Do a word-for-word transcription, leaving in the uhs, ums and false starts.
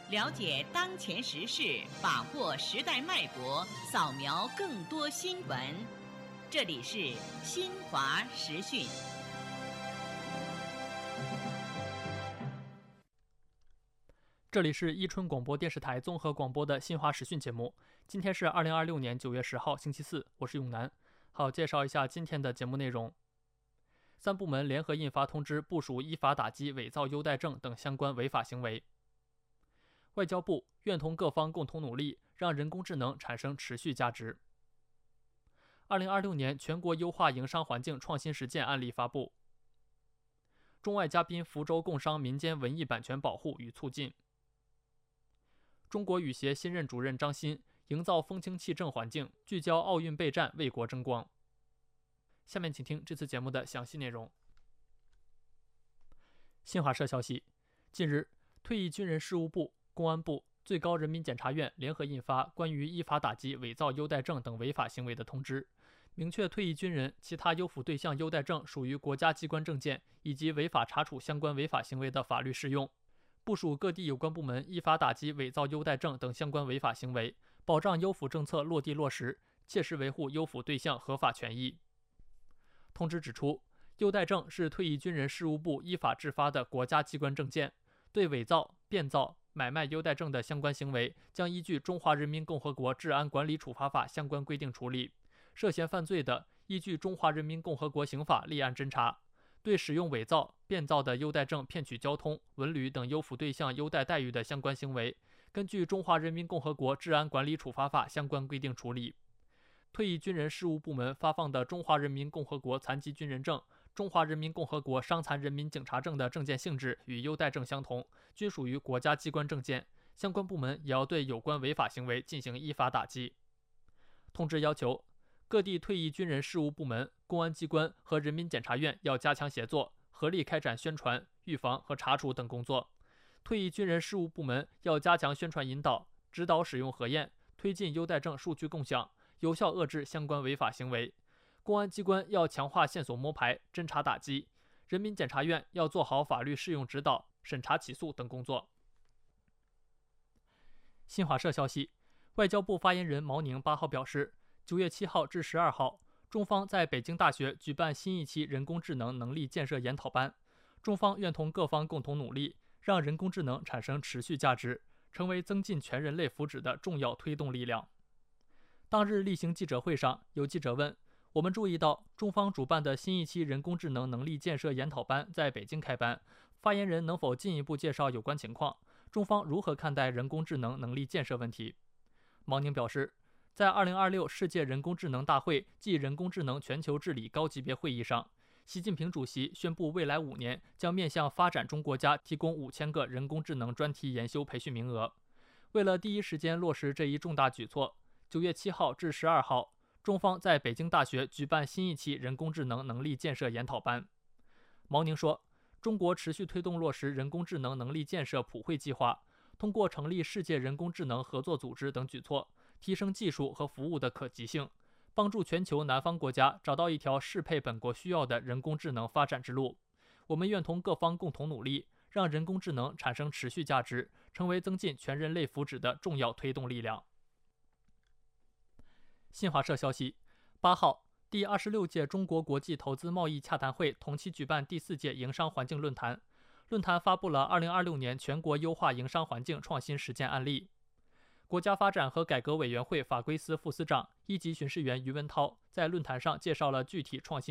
了解当前时事，把握时代脉搏，扫描更多新闻。这里是新华时讯。 这里是伊春广播电视台综合广播的新华时讯节目。今天是二零二六年九月十号，星期四，我是永南。好，介绍一下今天的节目内容。三部门联合印发通知，部署依法打击伪造优待证等相关违法行为。外交部愿同各方共同努力，让人工智能产生持续价值。二零二六年全国优化营商环境创新实践案例发布。中外嘉宾福州共商民间文艺版权保护与促进。中国羽协新任主任张欣营造风清气正环境，聚焦奥运备战，为国争光。下面请听这次节目的详细内容。新华社消息，近日，退役军人事务部、公安部、最高人民检察院联合印发关于依法打击伪造优待证等违法行为的通知，明确退役军人、其他优抚对象优待证属于国家机关证件，以及违法查处相关违法行为的法律适用。部署各地有关部门依法打击伪造优待证等相关违法行为，保障优抚政策落地落实，切实维护优抚对象合法权益。通知指出，优待证是退役军人事务部依法制发的国家机关证件，对伪造、变造、买卖优待证的相关行为，将依据《中华人民共和国治安管理处罚法》相关规定处理。涉嫌犯罪的，依据《中华人民共和国刑法》立案侦查。对使用伪造、变造的优待证骗取交通、文旅等优抚对象优待待遇的相关行为，根据《中华人民共和国治安管理处罚法》相关规定处理。退役军人事务部门发放的中华人民共和国残疾军人证、中华人民共和国伤残人民警察证的证件性质与优待证相同，均属于国家机关证件，相关部门也要对有关违法行为进行依法打击。通知要求，各地退役军人事务部门、公安机关和人民检察院要加强协作，合力开展宣传、预防和查处等工作。退役军人事务部门要加强宣传引导，指导使用核验，推进优待证数据共享，有效遏制相关违法行为。公安机关要强化线索摸排、侦查打击，人民检察院要做好法律适用指导、审查起诉等工作。新华社消息，外交部发言人毛宁八号表示，九月七号至十二号，中方在北京大学举办新一期人工智能能力建设研讨班。中方愿同各方共同努力，让人工智能产生持续价值，成为增进全人类福祉的重要推动力量。当日例行记者会上，有记者问，我们注意到中方主办的新一期人工智能能力建设研讨班在北京开班，发言人能否进一步介绍有关情况？中方如何看待人工智能能力建设问题？毛宁表示，在二零二六世界人工智能大会暨人工智能全球治理高级别会议上，习近平主席宣布，未来五年将面向发展中国家提供五千个人工智能专题研修培训名额。为了第一时间落实这一重大举措，九月七号至十二号，中方在北京大学举办新一期人工智能能力建设研讨班。毛宁说，中国持续推动落实人工智能能力建设普惠计划，通过成立世界人工智能合作组织等举措，提升技术和服务的可及性，帮助全球南方国家找到一条适配本国需要的人工智能发展之路。我们愿同各方共同努力，让人工智能产生持续价值，成为增进全人类福祉的重要推动力量。新华社消息，八号，第二十六届中国国际投资贸易洽谈会同期举办第四届营商环境论坛。论坛发布了二零二六年全国优化营商环境创新实践案例。国家发展和改革委员会法规司副司长、一级巡视员于文涛在论坛上介绍了具体创新